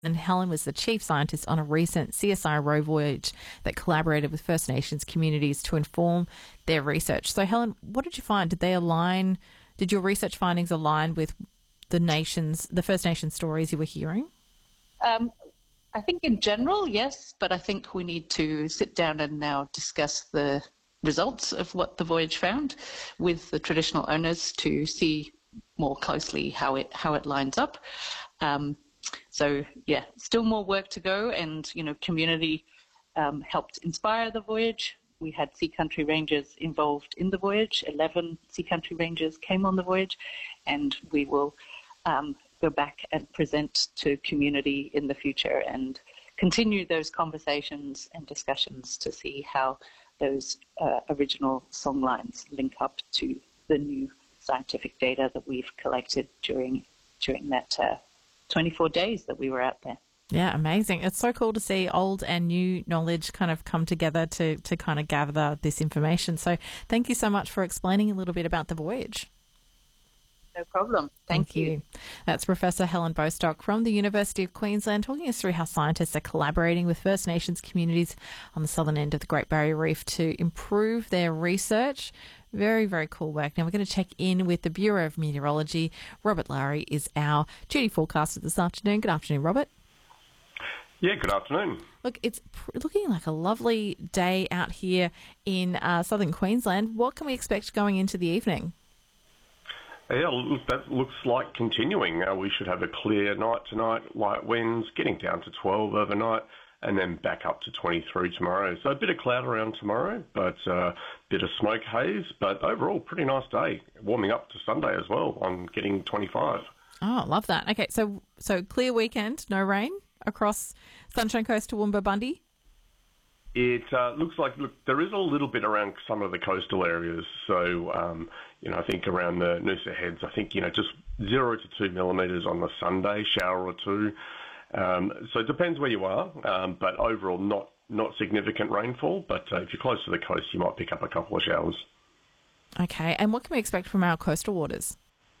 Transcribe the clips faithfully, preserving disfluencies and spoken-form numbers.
And Helen was the chief scientist on a recent C S I row voyage that collaborated with First Nations communities to inform their research. So, Helen, what did you find? Did they align? Did your research findings align with the nations, the First Nations stories you were hearing? Um, I think in general, yes, but I think we need to sit down and now discuss the results of what the voyage found with the traditional owners to see more closely how it how it lines up. Um, So, yeah, still more work to go, and, you know, community um, helped inspire the voyage. We had Sea Country Rangers involved in the voyage. eleven Sea Country Rangers came on the voyage, and we will um, go back and present to community in the future and continue those conversations and discussions to see how those uh, original songlines link up to the new scientific data that we've collected during, during that uh, twenty-four days that we were out there. Yeah, amazing. It's so cool to see old and new knowledge kind of come together to, to kind of gather this information. So thank you so much for explaining a little bit about the voyage. No problem. Thank, Thank you. you. That's Professor Helen Bostock from the University of Queensland talking us through how scientists are collaborating with First Nations communities on the southern end of the Great Barrier Reef to improve their research. Very, very cool work. Now we're going to check in with the Bureau of Meteorology. Robert Lowry is our duty forecaster this afternoon. Good afternoon, Robert. Yeah, good afternoon. Look, it's pr- looking like a lovely day out here in uh, southern Queensland. What can we expect going into the evening? Yeah, look, that looks like continuing. Uh, we should have a clear night tonight, light winds, getting down to twelve overnight, and then back up to twenty-three tomorrow. So a bit of cloud around tomorrow, but a uh, bit of smoke haze. But overall, pretty nice day. Warming up to Sunday as well. I'm getting twenty-five. Oh, love that. Okay, so so clear weekend, no rain across Sunshine Coast to Toowoomba Bundy? It uh, looks like, look, there is a little bit around some of the coastal areas. So, um, you know, I think around the Noosa Heads, I think, you know, just zero to two millimetres on the Sunday, shower or two. Um, so it depends where you are, um, but overall not, not significant rainfall. But uh, if you're close to the coast, you might pick up a couple of showers. Okay, and what can we expect from our coastal waters?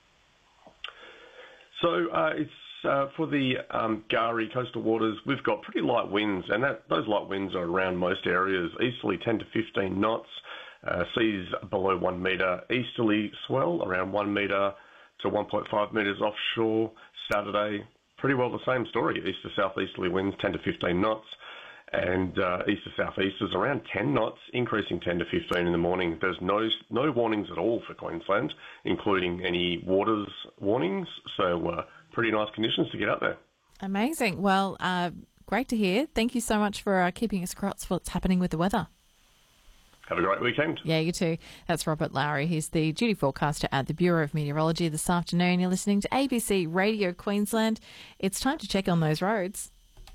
So uh, it's uh, for the um, Gari coastal waters, we've got pretty light winds, and that, those light winds are around most areas, easterly ten to fifteen knots, uh, seas below one metre, easterly swell around one metre to one point five metres offshore. Saturday, pretty well the same story, east to southeasterly winds ten to fifteen knots, and uh, east to southeasters around ten knots, increasing ten to fifteen in the morning. There's no no warnings at all for Queensland, including any waters warnings, so uh, pretty nice conditions to get out there. Amazing. Well, uh, great to hear. Thank you so much for uh, keeping us across what's happening with the weather. Have a great weekend. Yeah, you too. That's Robert Lowry. He's the duty forecaster at the Bureau of Meteorology this afternoon. You're listening to A B C Radio Queensland. It's time to check on those roads.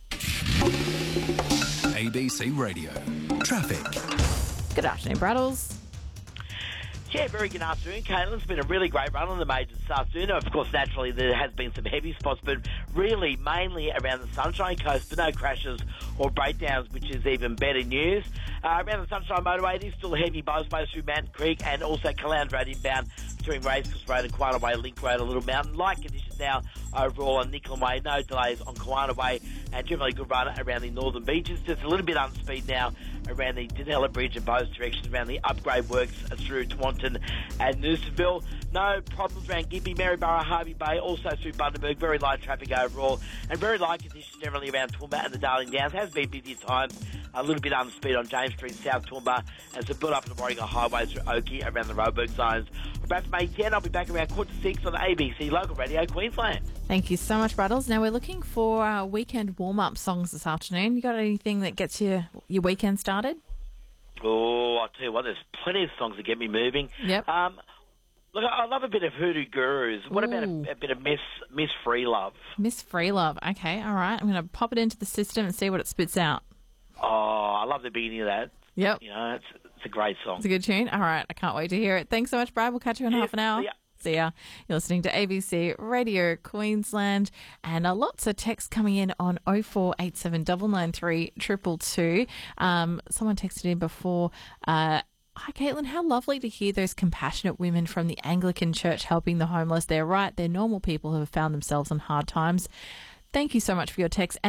A B C Radio. Traffic. Good afternoon, Braddles. Yeah, very good afternoon, Caitlin. It's been a really great run on the majors this afternoon. Of course, naturally, there has been some heavy spots, but really mainly around the Sunshine Coast, but no crashes or breakdowns, which is even better news. Uh, around the Sunshine Motorway, it is still heavy both ways through Mountain Creek and also Caloundra Road inbound between Racecourse Road and Kiwana Way, Link Road, a Little Mountain. Light conditions now overall on Nicholson Way, no delays on Kiwana Way, and generally good run around the northern beaches. Just a little bit on speed now around the Danella Bridge in both directions, around the upgrade works through Taunton and Noosaville. No problems around Gympie, Maryborough, Harvey Bay, also through Bundaberg. Very light traffic overall, and very light conditions generally around Toowoomba and the Darling Downs. Has been busy at times. A little bit on speed on James Street, South Toowoomba, and some build up in the Warringah Highway through Oakey around the Roebuck zones. We're back from eight ten. I'll be back around quarter to six on the A B C Local Radio Queensland. Thank you so much, Braddles. Now we're looking for uh, weekend warm-up songs this afternoon. You got anything that gets you your weekend started? Oh, I'll tell you what, there's plenty of songs that get me moving. Yep. Um, look, I love a bit of Hoodoo Gurus. What Ooh. about a, a bit of Miss Miss Free Love? Miss Free Love. Okay, all right. I'm going to pop it into the system and see what it spits out. Oh, I love the beginning of that. Yep. You know, it's, it's a great song. It's a good tune. All right, I can't wait to hear it. Thanks so much, Brad. We'll catch you in Yeah, half an hour. see ya. See ya. You're listening to A B C Radio Queensland, and uh, lots of texts coming in on oh four eight seven nine nine three two two two. Um, someone texted in before. Uh, Hi, Caitlin. How lovely to hear those compassionate women from the Anglican Church helping the homeless. They're right. They're normal people who have found themselves in hard times. thank you so much for your text.